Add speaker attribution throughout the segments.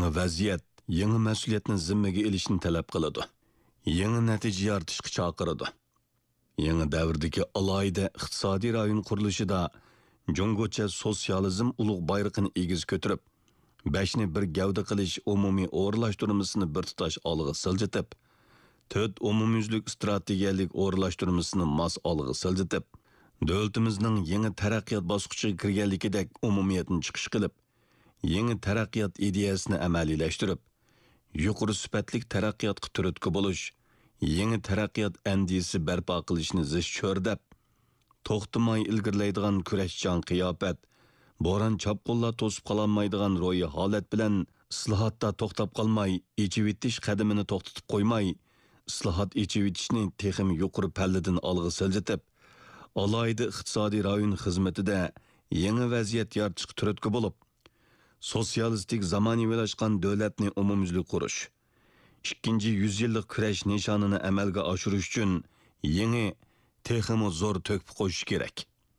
Speaker 1: Yangi vaziyat, yangi mas'uliyatni zimmaga ilishni talab qiladi. Yangi natija yoritishga chaqiradi. Yangi davrdagi alohida iqtisodiy rayon qurilishida Jungocha sotsializm ulug' bayrog'ini egiz ko'tarib, beshni bir gavda qilish umumiy o'rlashtirmasini bir tutash olg'a siljitib, to'rt umumyuzlik strategiyalik o'rlashtirmasini mas olg'a siljitib, davlatimizning yangi taraqqiyot bosqichiga kirganligidek umumiyatni chiqish qilib, yangi taraqqiyot ideyasini amaliylashtirib, yuqori sifatli taraqqiyotga turtki bo'lish, yangi taraqqiyot andisi barpo qilishni zish cho'rdab, to'xtamay ilgirlaydigan kurashchan qiyofat, bo'ron chopqunlar to'sib qololmaydigan ro'yi holat bilan islohotda to'xtab qolmay, ichivitish qadamini to'xtatib qo'ymay, islohot ichivitishni texim yuqori palladan olg'a siljitib, alohida iqtisodiy rayon xizmatida yangi vaziyat yaratishga turtki bo'lib, sotsialistik zamonaviylashgan davlatni umumyuzlik qurish, ikkinchi yüzyillik kurash nishonini amalga oshirish uchun yangi texim zo'r to'kib qo'yish kerak.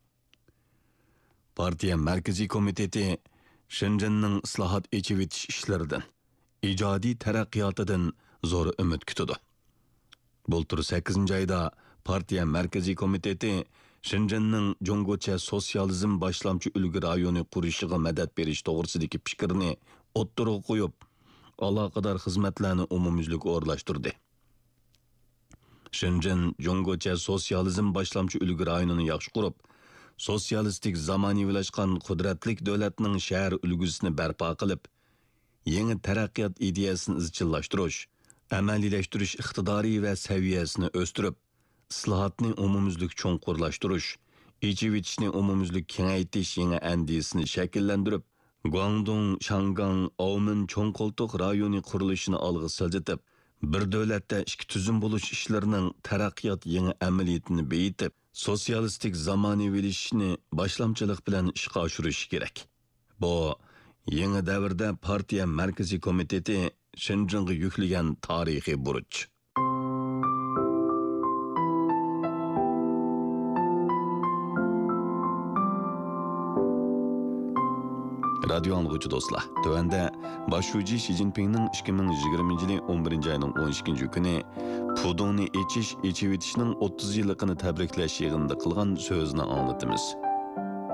Speaker 1: Partiya Markaziy komiteti Shenzhenning islohot echivitish ishlaridan, ijodiy taraqqiyotidan zo'r umid kutadi. Bultur 8-oyda Partiya Markaziy komiteti Shenzhenning Jungocha sotsializm boshlamchi ulgu rayoni qurishiga madad berish to'g'risidagi fikrni o'ttirib qo'yib, aloqador xizmatlarni umumyuzlik o'rlashtirdi. Shenzhen Jungocha sotsializm boshlamchi ulgu rayonini yaxshi qurib, sotsialistik zamonaviylashgan qudratlik davlatning shahar ulgusini barpo qilib, yangi taraqqiyot ideyasini izchillashtirish, amaliylashtirish iqtidori va saviyasini o'stirib, islohotni umumyuzlik cho'nqurlashtirish, ichivitishni umumyuzlik kengaytirish yangi andisini shakllantirib, Guangdong, Shangang, Aumen cho'nqoltiq rayoni qurilishini olg'a siljitib, bir davlatda ikki tuzum bo'lish ishlarining taraqqiyot yangi amaliyotini beyitib, sotsialistik zamonaviylashishni boshlamchilik bilan ishga oshirish kerak. Bu yangi davrda partiya Markaziy komiteti Shenzhenga yuklagan tarixiy burch. Radio anlıqçı dostlar, tövəndə başçı Xi Jinping'nin 2020 yılı 11. ayının 12. günü Pudongni içivitishning 30 yilligini tabriklash yig'inida qilgan so'zni anglatamiz.